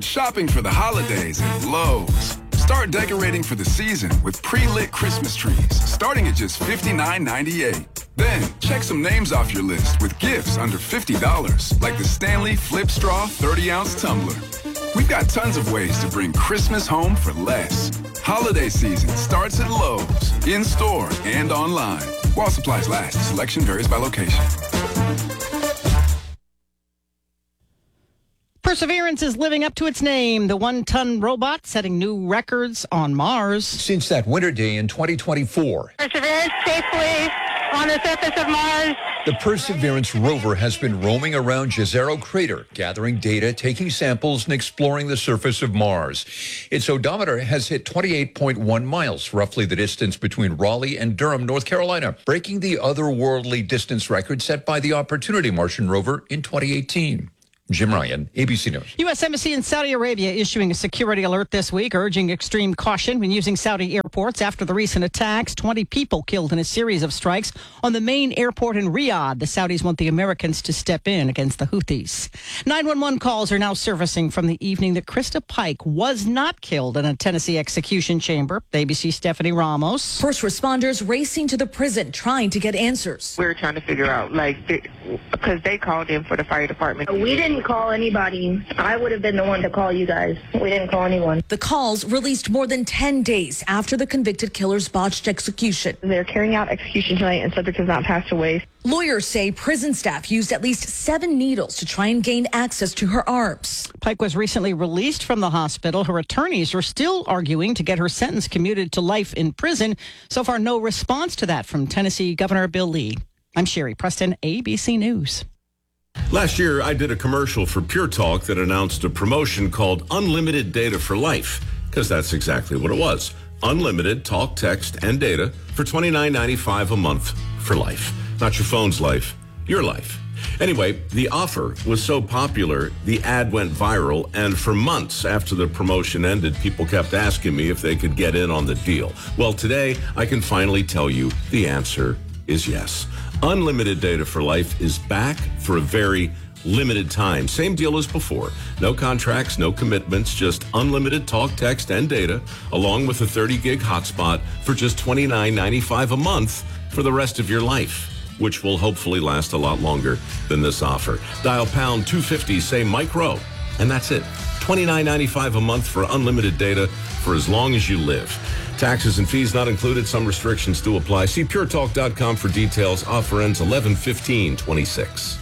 Shopping for the holidays at Lowe's. Start decorating for the season with pre-lit Christmas trees, starting at just $59.98. Then, check some names off your list with gifts under $50, like the Stanley Flip Straw 30-ounce tumbler. We've got tons of ways to bring Christmas home for less. Holiday season starts at Lowe's, in-store and online. While supplies last, selection varies by location. Perseverance is living up to its name. The one-ton robot setting new records on Mars. Since that winter day in 2024. Perseverance safely on the surface of Mars. The Perseverance rover has been roaming around Jezero Crater, gathering data, taking samples, and exploring the surface of Mars. Its odometer has hit 28.1 miles, roughly the distance between Raleigh and Durham, North Carolina, breaking the otherworldly distance record set by the Opportunity Martian rover in 2018. Jim Ryan, ABC News. U.S. Embassy in Saudi Arabia issuing a security alert this week, urging extreme caution when using Saudi airports after the recent attacks. 20 people killed in a series of strikes on the main airport in Riyadh. The Saudis want the Americans to step in against the Houthis. 911 calls are now surfacing from the evening that Krista Pike was not killed in a Tennessee execution chamber. ABC's Stephanie Ramos. First responders racing to the prison trying to get answers. We were trying to figure out, because they called in for the fire department. We didn't call anybody. I would have been the one to call you guys. We didn't call anyone. The calls released more than 10 days after the convicted killer's botched execution. They're carrying out execution tonight and subject has not passed away. Lawyers say prison staff used at least 7 needles to try and gain access to her arms. Pike was recently released from the hospital. Her attorneys are still arguing to get her sentence commuted to life in prison. So far, no response to that from Tennessee Governor Bill Lee. I'm Sherry Preston, ABC News. Last year, I did a commercial for Pure Talk that announced a promotion called Unlimited Data for Life, because that's exactly what it was. Unlimited talk, text, and data for $29.95 a month for life. Not your phone's life, your life. Anyway, the offer was so popular, the ad went viral, and for months after the promotion ended, people kept asking me if they could get in on the deal. Well, today, I can finally tell you the answer is yes. Unlimited Data for Life is back for a very limited time. Same deal as before. No contracts, no commitments, just unlimited talk, text, and data, along with a 30-gig hotspot for just $29.95 a month for the rest of your life, which will hopefully last a lot longer than this offer. Dial pound 250, say micro, and that's it. $29.95 a month for unlimited data for as long as you live. Taxes and fees not included. Some restrictions do apply. See puretalk.com for details. Offer ends 11/15/26.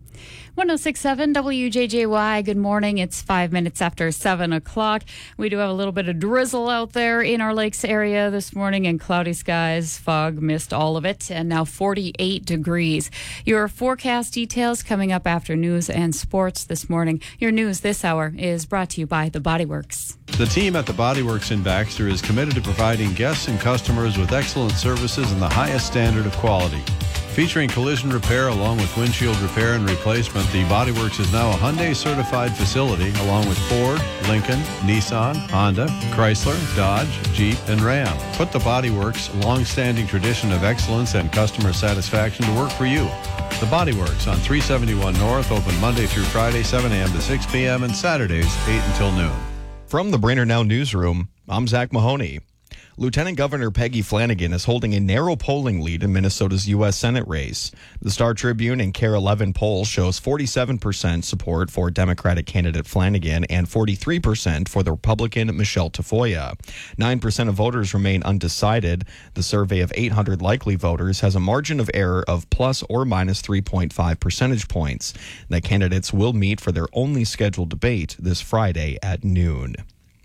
106.7 WJJY. Good morning. It's 5 minutes after 7 o'clock. We do have a little bit of drizzle out there in our lakes area this morning, and cloudy skies, fog, mist, all of it, and now 48 degrees. Your forecast details coming up after news and sports this morning. Your news this hour is brought to you by The Body Works. The team at The Body Works in Baxter is committed to providing guests and customers with excellent services and the highest standard of quality. Featuring collision repair along with windshield repair and replacement, the Body Works is now a Hyundai certified facility along with Ford, Lincoln, Nissan, Honda, Chrysler, Dodge, Jeep, and Ram. Put the Body Works' long-standing tradition of excellence and customer satisfaction to work for you. The Body Works on 371 North, open Monday through Friday, 7 a.m. to 6 p.m. and Saturdays, 8 until noon. From the Brainerd Now Newsroom, I'm Zach Mahoney. Lieutenant Governor Peggy Flanagan is holding a narrow polling lead in Minnesota's U.S. Senate race. The Star Tribune and KARE 11 poll shows 47% support for Democratic candidate Flanagan and 43% for the Republican Michelle Tafoya. 9% of voters remain undecided. The survey of 800 likely voters has a margin of error of plus or minus 3.5 percentage points. The candidates will meet for their only scheduled debate this Friday at noon.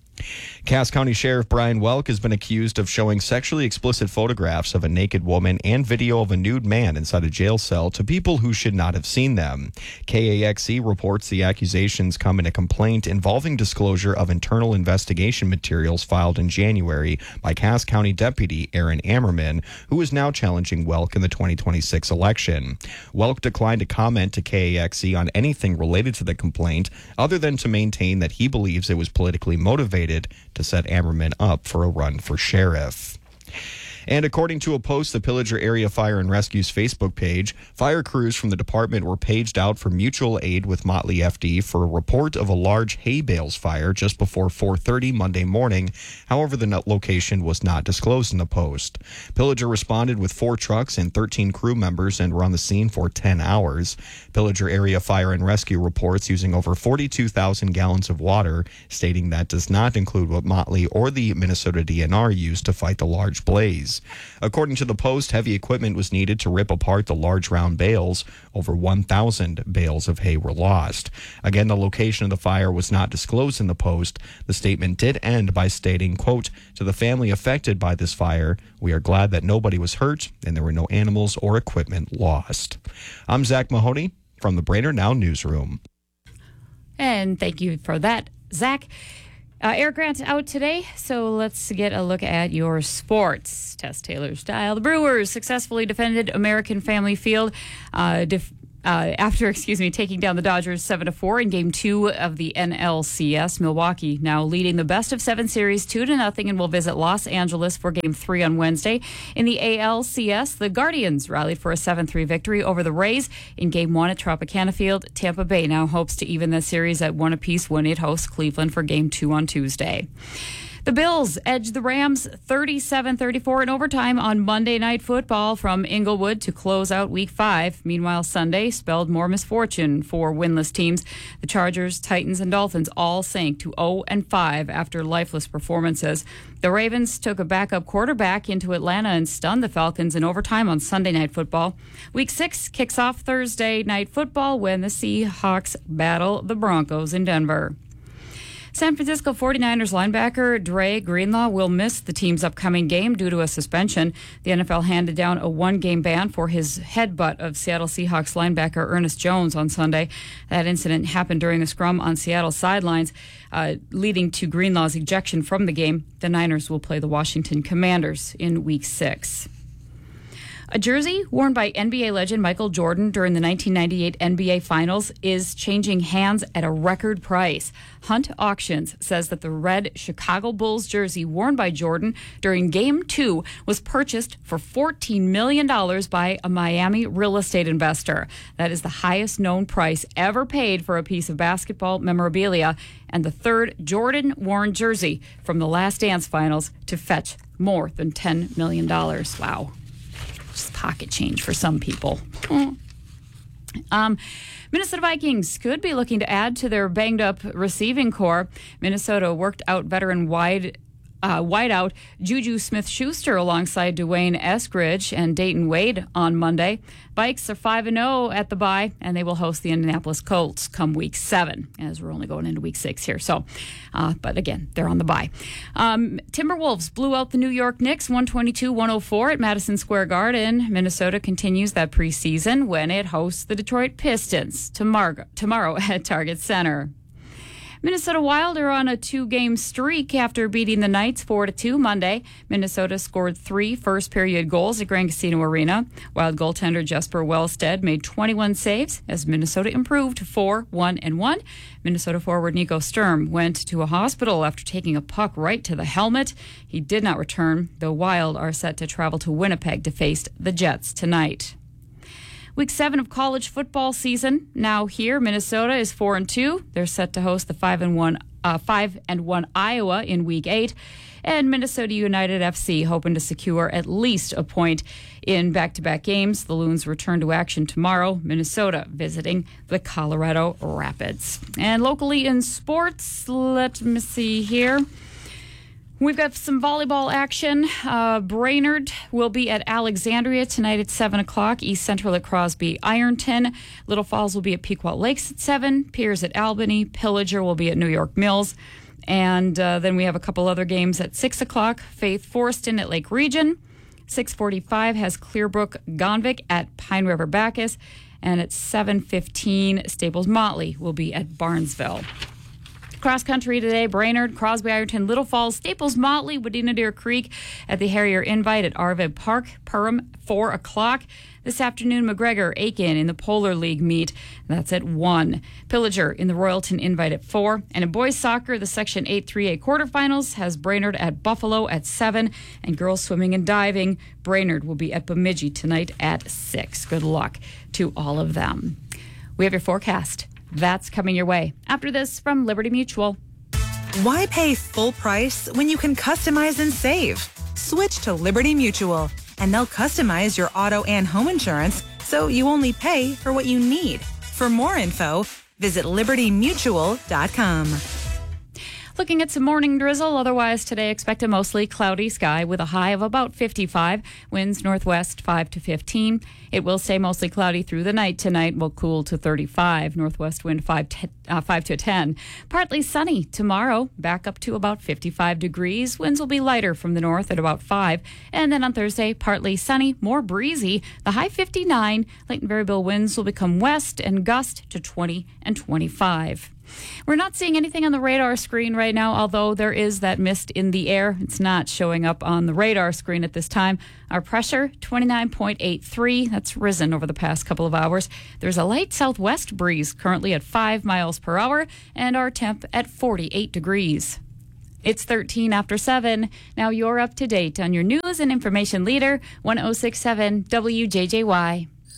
Cass County Sheriff Brian Welk has been accused of showing sexually explicit photographs of a naked woman and video of a nude man inside a jail cell to people who should not have seen them. KAXE reports the accusations come in a complaint involving disclosure of internal investigation materials filed in January by Cass County Deputy Aaron Ammerman, who is now challenging Welk in the 2026 election. Welk declined to comment to KAXE on anything related to the complaint, other than to maintain that he believes it was politically motivated to set Ammerman up for a run for sheriff. And according to a post, the Pillager Area Fire and Rescue's Facebook page, fire crews from the department were paged out for mutual aid with Motley FD for a report of a large hay bales fire just before 4:30 Monday morning. However, the location was not disclosed in the post. Pillager responded with 4 trucks and 13 crew members and were on the scene for 10 hours. Pillager Area Fire and Rescue reports using over 42,000 gallons of water, stating that does not include what Motley or the Minnesota DNR used to fight the large blaze. According to the post, heavy equipment was needed to rip apart the large round bales. Over 1,000 bales of hay were lost. Again, the location of the fire was not disclosed in the post. The statement did end by stating, quote, "To the family affected by this fire, we are glad that nobody was hurt and there were no animals or equipment lost." I'm Zach Mahoney from the Brainerd Now Newsroom. And thank you for that, Zach. Eric Grant out today, so let's get a look at your sports. Tess Taylor style. The Brewers successfully defended American Family Field after taking down the Dodgers 7-4 in Game 2 of the NLCS. Milwaukee now leading the best-of-7 series 2-0 and will visit Los Angeles for Game 3 on Wednesday. In the ALCS, the Guardians rallied for a 7-3 victory over the Rays in Game 1 at Tropicana Field. Tampa Bay now hopes to even the series at 1 apiece when it hosts Cleveland for Game 2 on Tuesday. The Bills edged the Rams 37-34 in overtime on Monday Night Football from Inglewood to close out Week 5. Meanwhile, Sunday spelled more misfortune for winless teams. The Chargers, Titans, and Dolphins all sank to 0-5 after lifeless performances. The Ravens took a backup quarterback into Atlanta and stunned the Falcons in overtime on Sunday Night Football. Week 6 kicks off Thursday Night Football when the Seahawks battle the Broncos in Denver. San Francisco 49ers linebacker Dre Greenlaw will miss the team's upcoming game due to a suspension. The NFL handed down a 1-game ban for his headbutt of Seattle Seahawks linebacker Ernest Jones on Sunday. That incident happened during a scrum on Seattle's sidelines, leading to Greenlaw's ejection from the game. The Niners will play the Washington Commanders in Week 6. A jersey worn by NBA legend Michael Jordan during the 1998 NBA Finals is changing hands at a record price. Hunt Auctions says that the red Chicago Bulls jersey worn by Jordan during Game 2 was purchased for $14 million by a Miami real estate investor. That is the highest known price ever paid for a piece of basketball memorabilia and the third Jordan-worn jersey from the Last Dance Finals to fetch more than $10 million. Wow. Just pocket change for some people. Minnesota Vikings could be looking to add to their banged-up receiving core. Minnesota worked out veteran wideout Juju Smith-Schuster alongside Dwayne Eskridge and Dayton Wade on Monday. Vikes are 5-0 at the bye, and they will host the Indianapolis Colts come Week 7, as we're only going into Week 6 here. So, but again, they're on the bye. Timberwolves blew out the New York Knicks 122-104 at Madison Square Garden. Minnesota continues that preseason when it hosts the Detroit Pistons tomorrow at Target Center. Minnesota Wild are on a 2-game streak after beating the Knights 4-2 Monday. Minnesota scored 3 first-period goals at Grand Casino Arena. Wild goaltender Jesper Wellstead made 21 saves as Minnesota improved to 4-1-1. Minnesota forward Nico Sturm went to a hospital after taking a puck right to the helmet. He did not return. The Wild are set to travel to Winnipeg to face the Jets tonight. Week 7 of college football season now here. Minnesota is 4-2. They're set to host the 5-1 Iowa in Week 8. And Minnesota United FC hoping to secure at least a point in back-to-back games. The Loons return to action tomorrow. Minnesota visiting the Colorado Rapids. And locally in sports, let me see here. We've got some volleyball action. Brainerd will be at Alexandria tonight at 7 o'clock. East Central at Crosby Ironton. Little Falls will be at Pequot Lakes at 7. Piers at Albany. Pillager will be at New York Mills. And then we have a couple other games at 6 o'clock. Faith Forston at Lake Region. 6:45 has Clearbrook Gonvick at Pine River Bacchus. And at 7:15, Staples Motley will be at Barnesville. Cross country today, Brainerd, Crosby, Ironton, Little Falls, Staples, Motley, Wadena Deer Creek at the Harrier Invite at Arvid Park, Perham, 4 o'clock. This afternoon, McGregor, Aiken in the Polar League meet. That's at 1. Pillager in the Royalton Invite at 4. And in boys soccer, the Section 8 3A quarterfinals has Brainerd at Buffalo at 7. And girls swimming and diving, Brainerd will be at Bemidji tonight at 6. Good luck to all of them. We have your forecast. That's coming your way. After this from Liberty Mutual. Why pay full price when you can customize and save? Switch to Liberty Mutual, and they'll customize your auto and home insurance so you only pay for what you need. For more info, visit libertymutual.com. Looking at some morning drizzle. Otherwise, today expect a mostly cloudy sky with a high of about 55. Winds northwest 5 to 15. It will stay mostly cloudy through the night. Tonight will cool to 35. Northwest wind 5 to 10. Partly sunny tomorrow. Back up to about 55 degrees. Winds will be lighter from the north at about 5. And then on Thursday, partly sunny, more breezy. The high 59. Late and variable winds will become west and gust to 20 and 25. We're not seeing anything on the radar screen right now, although there is that mist in the air. It's not showing up on the radar screen at this time. Our pressure, 29.83. That's risen over the past couple of hours. There's a light southwest breeze currently at 5 miles per hour, and our temp at 48 degrees. It's 13 after 7. Now you're up to date on your news and information leader, 1067 WJJY.